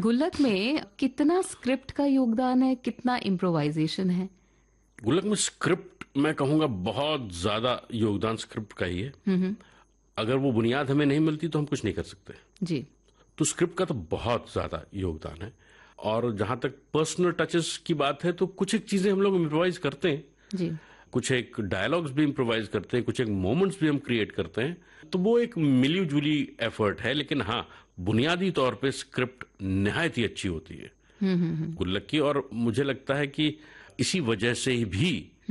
गुल्लक में कितना स्क्रिप्ट का योगदान है, कितना इम्प्रोवाइजेशन है? गुल्लक में स्क्रिप्ट मैं कहूंगा बहुत ज्यादा योगदान स्क्रिप्ट का ही है। अगर वो बुनियाद हमें नहीं मिलती तो हम कुछ नहीं कर सकते। जी। तो स्क्रिप्ट का तो बहुत ज्यादा योगदान है। और जहां तक पर्सनल टचेस की बात है तो कुछ एक चीजें हम लोग इम्प्रोवाइज करते हैं। जी। कुछ एक डायलॉग्स भी इम्प्रोवाइज करते हैं, कुछ एक मोमेंट्स भी हम क्रिएट करते हैं। तो वो एक मिली जुली एफर्ट है, लेकिन हाँ, बुनियादी तौर पे स्क्रिप्ट निहायत ही अच्छी होती है गुल्लक की। और मुझे लगता है कि इसी वजह से भी,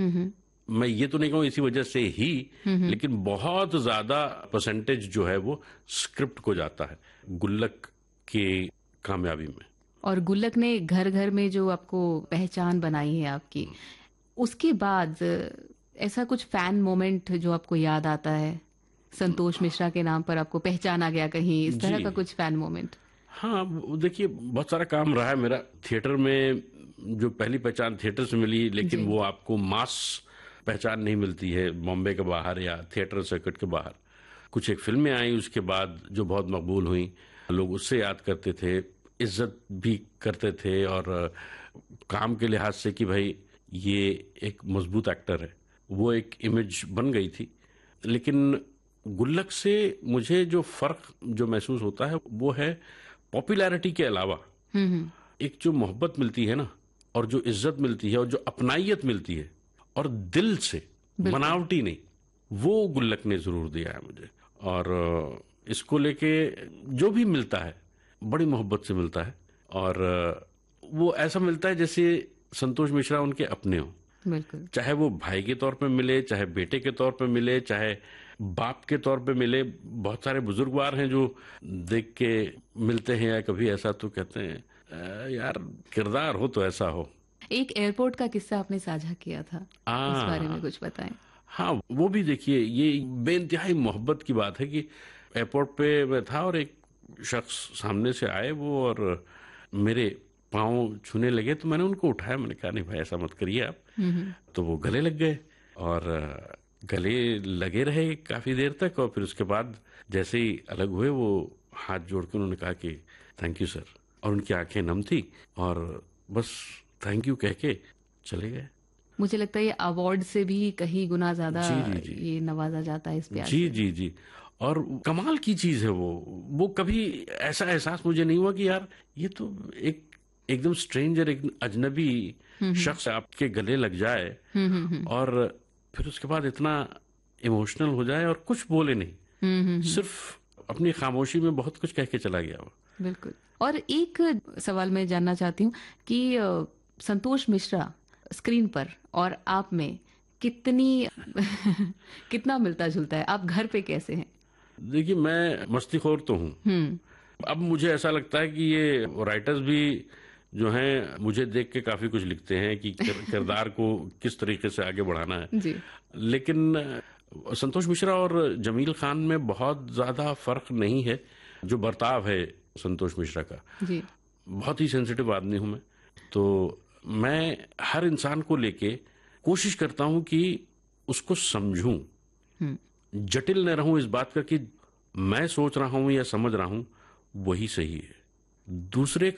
मैं ये तो नहीं कहूँ इसी वजह से ही, लेकिन बहुत ज्यादा परसेंटेज जो है वो स्क्रिप्ट को जाता है गुल्लक की कामयाबी में। और गुल्लक ने घर घर में जो आपको पहचान बनाई है आपकी, उसके बाद ऐसा कुछ फैन मोमेंट जो आपको याद आता है? संतोष मिश्रा के नाम पर आपको पहचाना गया कहीं, इस तरह का कुछ फैन मोमेंट? हाँ, देखिए बहुत सारा काम रहा है मेरा थिएटर में। जो पहली पहचान थिएटर से मिली, लेकिन वो आपको मास पहचान नहीं मिलती है बॉम्बे के बाहर या थिएटर सर्किट के बाहर। कुछ एक फिल्में आई उसके बाद जो बहुत मकबूल हुई, लोग उससे याद करते थे, इज्जत भी करते थे, और काम के लिहाज से कि भाई ये एक मजबूत एक्टर है, वो एक इमेज बन गई थी। लेकिन गुल्लक से मुझे जो फर्क जो महसूस होता है वो है पॉपुलैरिटी के अलावा एक जो मोहब्बत मिलती है ना, और जो इज्जत मिलती है, और जो अपनाइयत मिलती है, और दिल से, बनावटी नहीं, वो गुल्लक ने जरूर दिया है मुझे। और इसको लेके जो भी मिलता है बड़ी मोहब्बत से मिलता है, और वो ऐसा मिलता है जैसे संतोष मिश्रा उनके अपने हो। बिल्कुल। चाहे वो भाई के तौर पे मिले, चाहे बेटे के तौर पे मिले, चाहे बाप के तौर पे मिले। बहुत सारे बुजुर्गवार हैं जो देख के मिलते हैं या कभी ऐसा तो कहते हैं यार किरदार हो तो ऐसा हो। एक एयरपोर्ट का किस्सा आपने साझा किया था, इस बारे में कुछ बताएं। हाँ, वो भी देखिए, ये बेइंतहाई मोहब्बत की बात है कि एयरपोर्ट पे मैं था और एक शख्स सामने से आए वो, और मेरे पाँव छूने लगे तो मैंने उनको उठाया। मैंने कहा नहीं भाई ऐसा मत करिए आप। तो वो गले लग गए और गले लगे रहे काफी देर तक, और फिर उसके बाद जैसे ही अलग हुए वो हाथ जोड़ के उन्होंने कहा कि थैंक यू सर, और उनकी आंखें नम थी और बस थैंक यू कह के चले गए। मुझे लगता है ये अवार्ड से भी कहीं गुना ज्यादा ये नवाजा जाता है इस प्यार जी से। जी जी। और कमाल की चीज है वो कभी ऐसा एहसास मुझे नहीं हुआ कि यार ये तो एकदम स्ट्रेंजर, एक अजनबी शख्स आपके गले लग जाए और फिर उसके बाद इतना इमोशनल हो जाए और कुछ बोले नहीं, सिर्फ अपनी खामोशी में बहुत कुछ कह के चला गया वो। बिल्कुल। और एक सवाल मैं जानना चाहती हूँ कि संतोष मिश्रा स्क्रीन पर और आप में कितना मिलता जुलता है? आप घर पे कैसे हैं? देखिए, मैं मस्तीखोर तो हूँ। अब मुझे ऐसा लगता है कि ये राइटर्स भी जो हैं मुझे देख के काफी कुछ लिखते हैं कि किरदार को किस तरीके से आगे बढ़ाना है जी। लेकिन संतोष मिश्रा और जमील खान में बहुत ज्यादा फर्क नहीं है। जो बर्ताव है संतोष मिश्रा का, जी, बहुत ही सेंसिटिव आदमी हूं मैं, तो मैं हर इंसान को लेके कोशिश करता हूं कि उसको समझूं, जटिल न रहूं इस बात का कि मैं सोच रहा हूं या समझ रहा हूं वही सही है। दूसरे